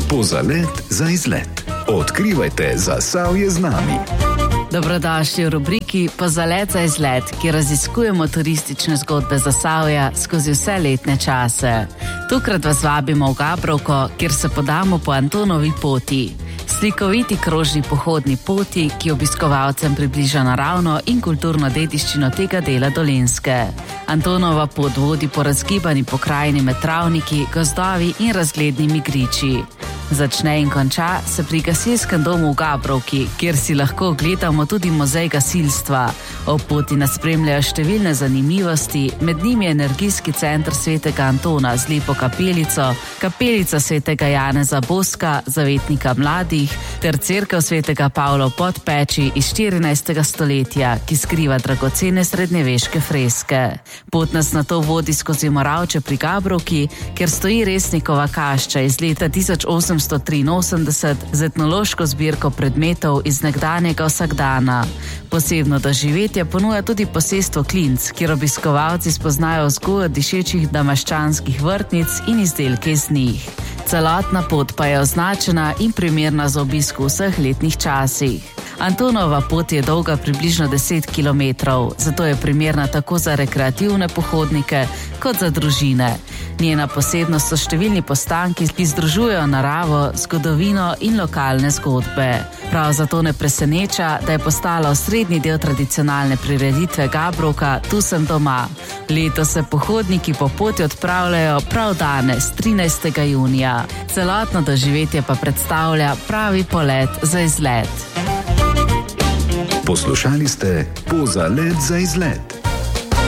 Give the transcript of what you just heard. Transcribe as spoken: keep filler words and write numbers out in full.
Pozalet za izlet. Odkrivajte Zasavje z nami. Dobrodošli v rubriki Pozalet za izlet, ki raziskujemo turistične zgodbe Zasavja skozi vse letne čase. Tokrat vas vabimo v Gabrovko, kjer se podamo po Antonovi poti. Slikoviti krožni pohodni poti, ki obiskovalcem približa naravno in kulturno dediščino tega dela Dolenjske. Antonova pot vodi po razgibani pokrajini med travniki, gozdovi in razglednimi griči. Začne in konča se pri gasilskem domu v Gabrovki, kjer si lahko ogledamo tudi muzej gasilstva. Ob poti nas spremljajo številne zanimivosti, med njimi je energijski center svetega Antona z lepo kapelico, kapelica svetega Janeza Boska, zavetnika mladih, ter cerkev svetega Pavla v Podpeči iz štirinajstega stoletja, ki skriva dragocene srednjeveške freske. Pot nas nato vodi skozi Moravče pri Gabrovki, kjer stoji Resnikova kašča iz leta tisoč osemsto triinosemdeset z etnološko zbirko predmetov iz nekdanjega vsakdana. Posebno doživetje ponuja tudi posestvo Klinc, kjer obiskovalci spoznajo vzgojo dišečih damaščanskih vrtnic in izdelke iz njih. Celotna pot pa je označena in primerna za obisk v vseh letnih časih. Antonova pot je dolga približno deset kilometrov, zato je primerna tako za rekreativne pohodnike kot za družine. Njena posebnost so številni postanki, ki združujejo naravo, zgodovino in lokalne zgodbe. Prav zato ne preseneča, da je postala osrednji del tradicionalne prireditve Gabrovka Tu sem doma. Letos se pohodniki po poti odpravljajo prav danes, trinajstega junija. Celotno doživetje pa predstavlja pravi polet za izlet. Poslušali ste Pozalet za izlet.